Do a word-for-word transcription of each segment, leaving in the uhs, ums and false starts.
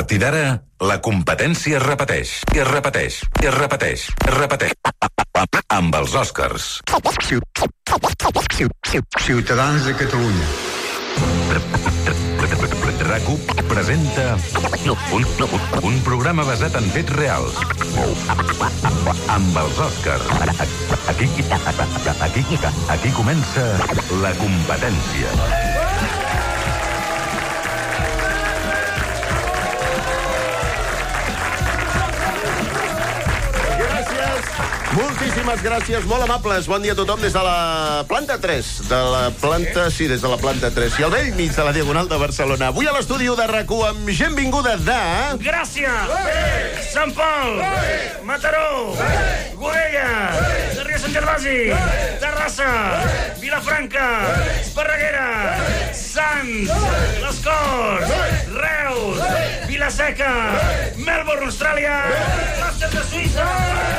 partir d'ara, la competència es repeteix, i es repeteix, i es repeteix, es repeteix. Amb els Oscars. Ciutadans de Catalunya. RAC1 presenta un, un programa basat en fets reals. Amb els Oscars. Aquí, aquí, aquí comença la competència. Moltíssimes gràcies, molt amables. Bon dia a tothom des de la planta tres. De la planta, sí, des de la planta tres. I al vell mig de la Diagonal de Barcelona. Avui a l'estudi de RAC1 amb gent vinguda de... Gràcia, Sant Pol, Mataró, Godella, Sarrià Sant Gervasi, Terrassa, Vilafranca, Esparreguera, Sants, Les Corts, Reus, Vila-seca, Melbourne, Austràlia, Màster de Suïssa.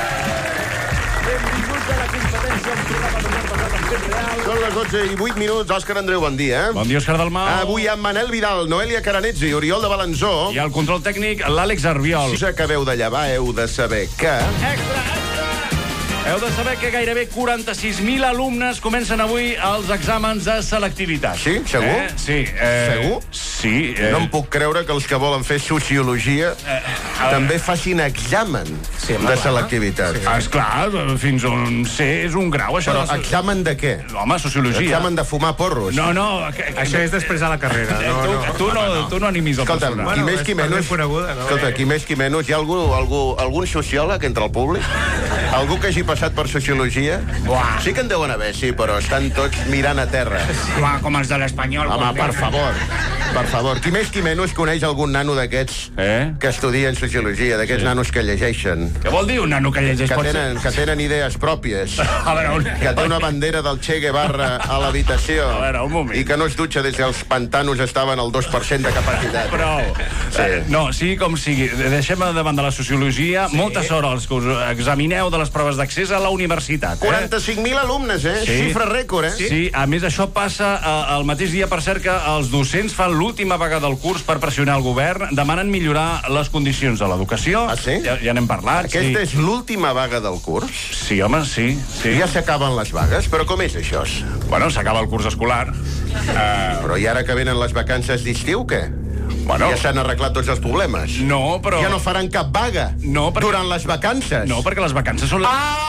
Benvinguts a la competència, un programa de basat en fets reals. Són les dotze i vuit minuts. Òscar Andreu, bon dia. Bon dia, Òscar Dalmau. Avui amb Manel Vidal, Noelia Caranetzi, Oriol de Balanzó. I al control tècnic, l'Àlex Arbiol. Si us acabeu de llevar, heu de saber que... Extra, extra! Heu de saber que gairebé quaranta-sis mil alumnes comencen avui els exàmens de selectivitat. Sí? Segur? Eh? Sí. Eh, Segur? Sí. Eh... No em puc creure que els que volen fer sociologia eh, eh, també facin examen sí, de selectivitat. Sí. Ah, esclar, fins on sé és un grau, això. Però de... examen de què? Home, sociologia. Examen de fumar porros. No, no. Que, que... Això és després de la carrera. No, tu, no. tu, no, no. tu no animis el Escolta'm, personal. qui més qui menys... Coneguda, no? Escolta, qui més qui menys... Hi ha algú, algú, algun sociòleg entre el públic? Algú que hagi passat per sociologia? Buah. Sí que en deuen haver, sí, però estan tots mirant a terra. Buah, com els de l'Espanyol. Home, per favor, per favor. Qui més qui menys coneix algun nano d'aquests eh? que estudien sociologia, d'aquests sí. nanos que llegeixen? Què vol dir un nano que llegeix? Que tenen, que tenen idees pròpies. A veure, un... Que té una bandera del Che Guevara a l'habitació. A veure, un moment. I que no es dutxa des que els pantanos estaven al dos per cent de capacitat. Prou. Sí. No, sigui com sigui. Deixem davant de la sociologia. Sí. Molta sort als que us examineu de les proves d'accés a la universitat. Eh? quaranta-cinc mil alumnes, eh? Sí. Xifra rècord, eh? Sí. sí, a més això passa eh, el mateix dia, per cert, que els docents fan l'última vaga del curs per pressionar el govern, demanen millorar les condicions de l'educació. Ah, sí? Ja, ja n'hem parlat. Aquesta sí. és l'última vaga del curs? Sí, home, sí. sí. Ja s'acaben les vagues, però com és això? Bueno, s'acaba el curs escolar. Uh... Però i ara que venen les vacances d'estiu, què? Bueno, ja s'han arreglat tots els problemes. No, però... Ja no faran cap vaga no, perquè... durant les vacances. No, perquè les vacances són... Ah!